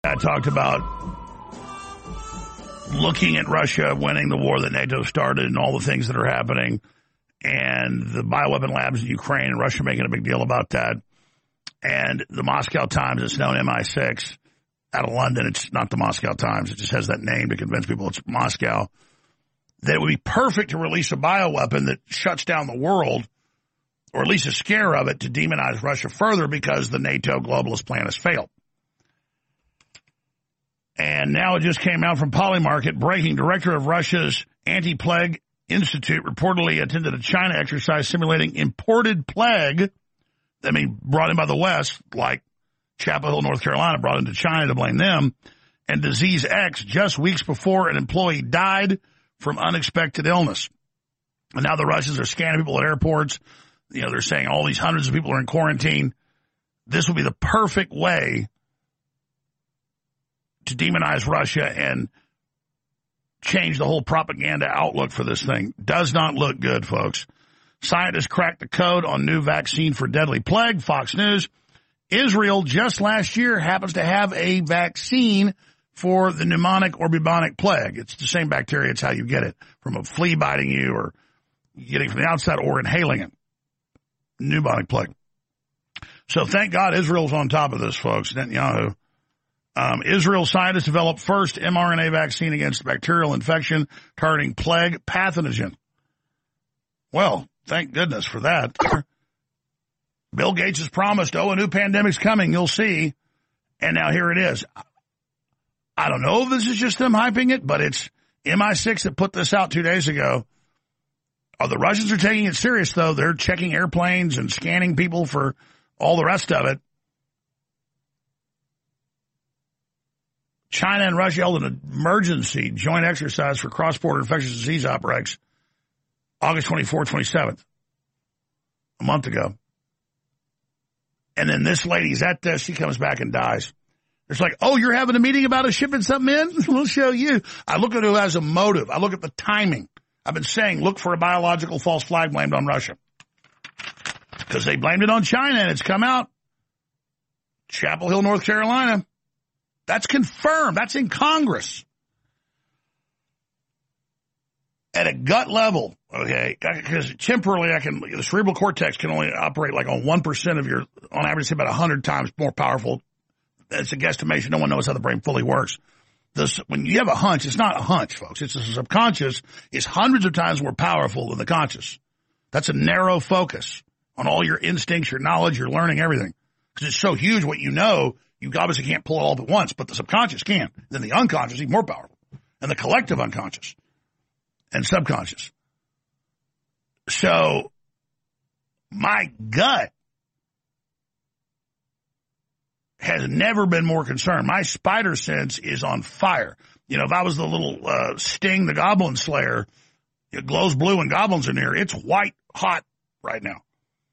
talked about looking at Russia winning the war that NATO started and all the things that are happening, and the bioweapon labs in Ukraine and Russia making a big deal about that. And the Moscow Times, it's known MI6 out of London. It's not the Moscow Times. It just has that name to convince people it's Moscow. That it would be perfect to release a bioweapon that shuts down the world, or at least a scare of it, to demonize Russia further because the NATO globalist plan has failed. And now it just came out from Polymarket, breaking. Director of Russia's Anti-Plague Institute reportedly attended a China exercise simulating imported plague, I mean, brought in by the West, like Chapel Hill, North Carolina, brought into China to blame them, and Disease X just weeks before an employee died from unexpected illness. And now the Russians are scanning people at airports. You know, they're saying all these hundreds of people are in quarantine. This will be the perfect way to demonize Russia and change the whole propaganda outlook for this thing. Does not look good, folks. Scientists cracked the code on new vaccine for deadly plague. Fox News. Israel just last year happens to have a vaccine for the pneumonic or bubonic plague. It's the same bacteria. It's how you get it, from a flea biting you or getting it from the outside or inhaling it. Pneumonic plague. So thank God Israel's on top of this, folks. Netanyahu. Israel scientists developed first mRNA vaccine against bacterial infection targeting plague pathogen. Well, thank goodness for that. Bill Gates has promised, a new pandemic's coming, you'll see. And now here it is. I don't know if this is just them hyping it, but it's MI6 that put this out 2 days ago. The Russians are taking it serious, though. They're checking airplanes and scanning people for all the rest of it. China and Russia held an emergency joint exercise for cross-border infectious disease outbreaks August 24th, 27th, a month ago. And then this lady's at this. She comes back and dies. It's like, you're having a meeting about us shipping something in? We'll show you. I look at who has a motive. I look at the timing. I've been saying, look for a biological false flag blamed on Russia. Because they blamed it on China, and it's come out. Chapel Hill, North Carolina. That's confirmed. That's in Congress. At a gut level, okay, because temporarily the cerebral cortex can only operate like on 1% of your, on average, about 100 times more powerful. It's a guesstimation. No one knows how the brain fully works. When you have a hunch, it's not a hunch, folks. It's a subconscious. It's hundreds of times more powerful than the conscious. That's a narrow focus on all your instincts, your knowledge, your learning, everything. Because it's so huge what you know, you obviously can't pull it all at once, but the subconscious can. Then the unconscious is even more powerful. And the collective unconscious and subconscious. So, my gut has never been more concerned. My spider sense is on fire. You know, if I was the little Sting, the Goblin Slayer, it glows blue and goblins are near. It's white hot right now.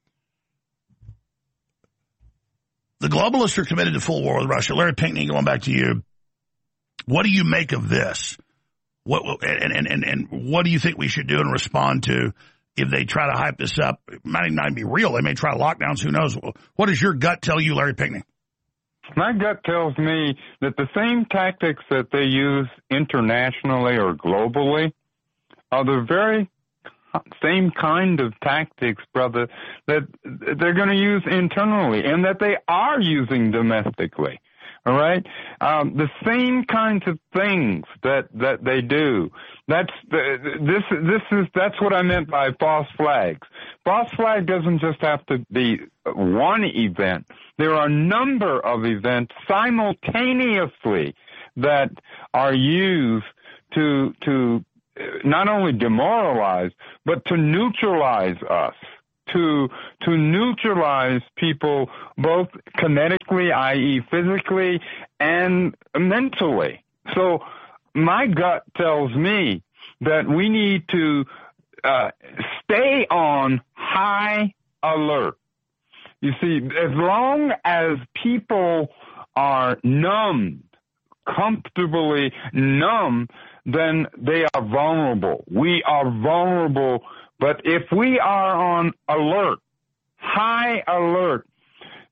The globalists are committed to full war with Russia. Larry Pinkney, going back to you. What do you make of this? What what do you think we should do and respond to if they try to hype this up? It might not be real. They may try lockdowns. Who knows? What does your gut tell you, Larry Pinkney? My gut tells me that the same tactics that they use internationally or globally are the very same kind of tactics, brother, that they're going to use internally and that they are using domestically. All right, the same kinds of things that they do. That's what I meant by false flags. False flag doesn't just have to be one event. There are a number of events simultaneously that are used to not only demoralize but to neutralize us. To neutralize people both kinetically, i.e. physically, and mentally. So my gut tells me that we need to stay on high alert. You see, as long as people are numbed, comfortably numb, then they are vulnerable. We are vulnerable. But if we are on alert, high alert,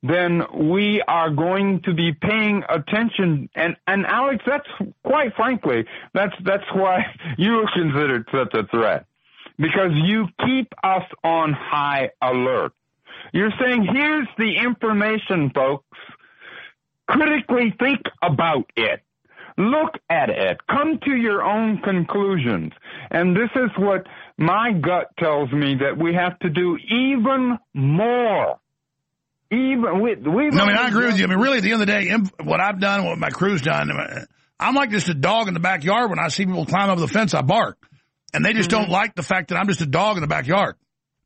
then we are going to be paying attention. And Alex, that's quite frankly, that's why you are considered such a threat, because you keep us on high alert. You're saying, here's the information, folks. Critically think about it. Look at it. Come to your own conclusions. And this is what my gut tells me that we have to do even more. I agree with you. I mean, really, at the end of the day, what I've done, what my crew's done, I'm like just a dog in the backyard. When I see people climb over the fence, I bark. And they just don't like the fact that I'm just a dog in the backyard.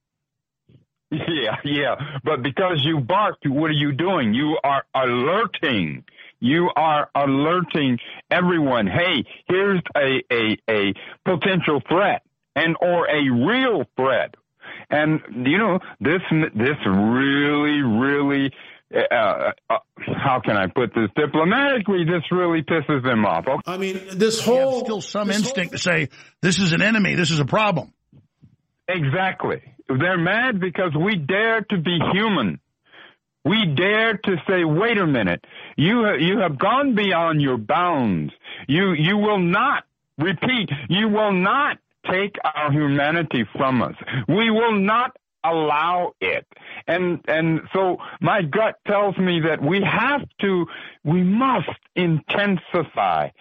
Yeah. But because you barked, what are you doing? You are alerting. You are alerting everyone. Hey, here's a potential threat or a real threat. And, this really, how can I put this diplomatically? This really pisses them off. Okay? I mean, there's still some instinct to say, this is an enemy, this is a problem. Exactly. They're mad because we dare to be human. We dare to say, wait a minute, you have gone beyond your bounds. You will not, repeat, you will not take our humanity from us. We will not allow it. And so my gut tells me that we must intensify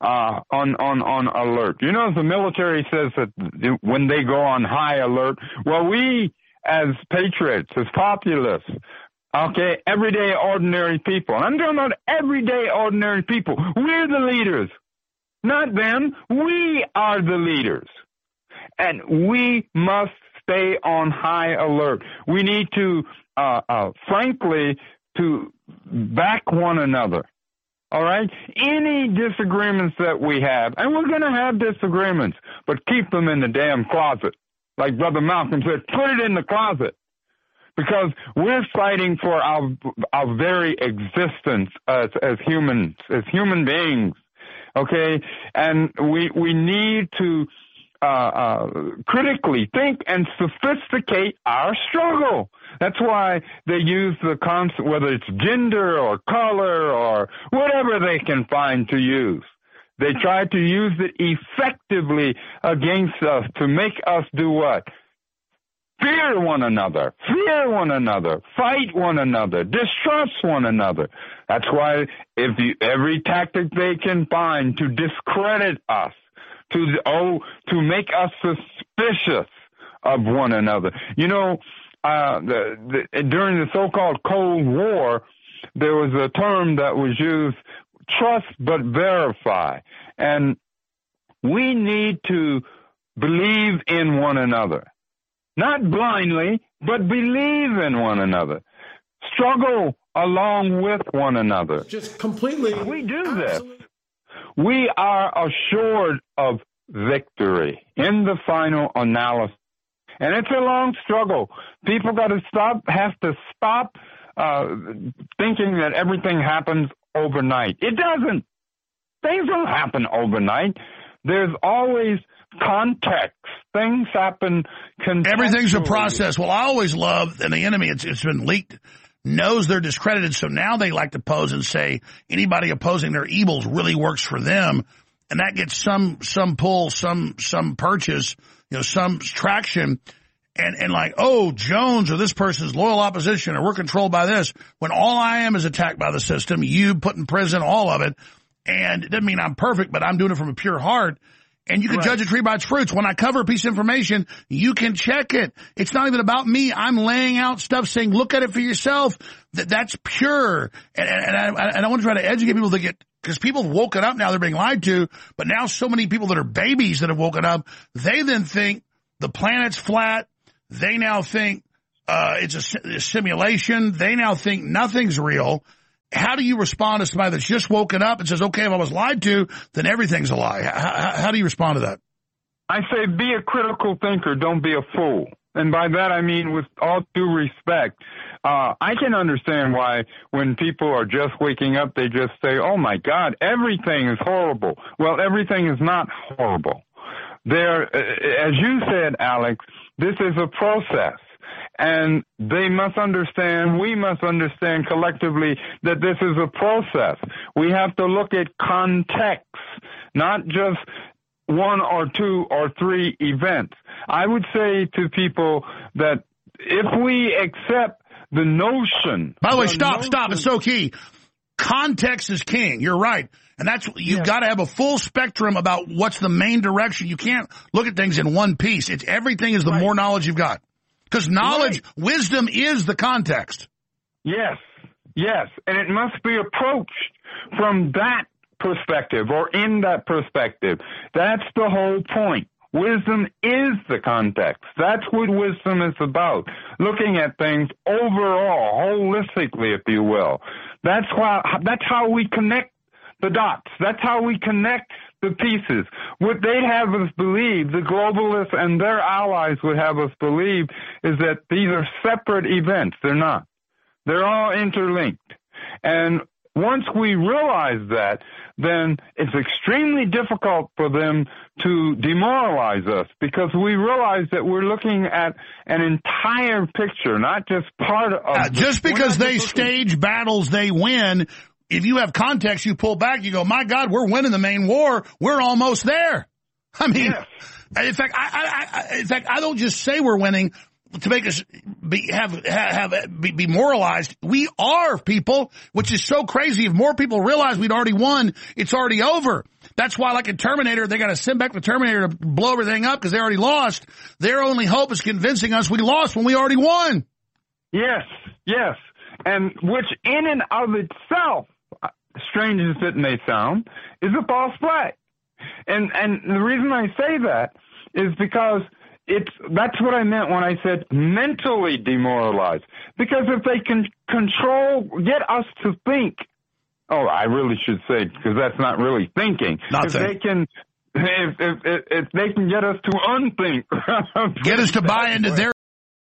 on alert. The military says that when they go on high alert, well, we as patriots, as populists, okay, everyday ordinary people. I'm talking about everyday ordinary people. We're the leaders. Not them. We are the leaders. And we must stay on high alert. We need to, frankly, to back one another. All right? Any disagreements that we have, and we're going to have disagreements, but keep them in the damn closet. Like Brother Malcolm said, put it in the closet. Because we're fighting for our very existence as humans, as human beings. Okay? And we need to critically think and sophisticate our struggle. That's why they use the concept, whether it's gender or color or whatever they can find to use. They try to use it effectively against us to make us do what? Fear one another, fight one another, distrust one another. That's why every tactic they can find to discredit us, to make us suspicious of one another. During the so-called Cold War, there was a term that was used, trust but verify. And we need to believe in one another. Not blindly, but believe in one another. Struggle along with one another. Just completely. We do this. We are assured of victory in the final analysis. And it's a long struggle. People have to stop thinking that everything happens overnight. It doesn't. Things don't happen overnight. There's always context. Things happen contextually. Everything's a process. Well, I always love, and the enemy, it's been leaked, knows they're discredited, so now they like to pose and say anybody opposing their evils really works for them, and that gets some pull, some purchase, some traction, and like, oh, Jones or this person's loyal opposition, or we're controlled by this, when all I am is attacked by the system, you put in prison, all of it, and it doesn't mean I'm perfect, but I'm doing it from a pure heart. And you can judge a tree by its fruits. When I cover a piece of information, you can check it. It's not even about me. I'm laying out stuff saying, look at it for yourself. That's pure. And I want to try to educate people because people have woken up now, they're being lied to, but now so many people that are babies that have woken up, they then think the planet's flat. They now think it's a simulation. They now think nothing's real. How do you respond to somebody that's just woken up and says, okay, if I was lied to, then everything's a lie? How do you respond to that? I say be a critical thinker, don't be a fool. And by that I mean with all due respect. I can understand why when people are just waking up, they just say, oh, my God, everything is horrible. Well, everything is not horrible. As you said, Alex, this is a process. And they must understand, we must understand collectively that this is a process. We have to look at context, not just one or two or three events. I would say to people that if we accept the notion... By the way, stop. It's so key. Context is king. You're right. And that's, you've got to have a full spectrum about what's the main direction. You can't look at things in one piece. It's everything is the more knowledge you've got. Because knowledge, wisdom is the context. Yes. And it must be approached from that perspective or in that perspective. That's the whole point. Wisdom is the context. That's what wisdom is about. Looking at things overall, holistically, if you will. That's how we connect the dots. That's how we connect the pieces. What they'd have us believe, the globalists and their allies would have us believe, is that these are separate events. They're not. They're all interlinked. And once we realize that, then it's extremely difficult for them to demoralize us because we realize that we're looking at an entire picture, not just part of... just because they stage battles, they win. If you have context, you pull back, you go, my God, we're winning the main war. We're almost there. I mean, in fact, I don't just say we're winning to make us be moralized. We are, people, which is so crazy. If more people realize we'd already won, it's already over. That's why, like in Terminator, they got to send back the Terminator to blow everything up because they already lost. Their only hope is convincing us we lost when we already won. Yes. And which in and of itself, strange as it may sound, is a false flag. And the reason I say that is because that's what I meant when I said mentally demoralized. Because if they can get us to think, I really should say, because that's not really thinking. If they can get us to unthink. Get us to buy into their